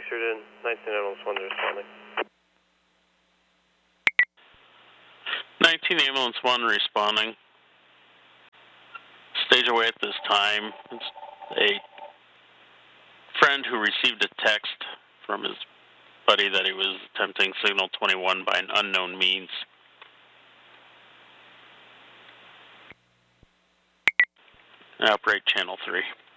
to 19 Ambulance 1 responding. 19 Ambulance 1 responding. Stage away at this time. It's a friend who received a text from his buddy that he was attempting signal 21 by an unknown means. Operate channel 3.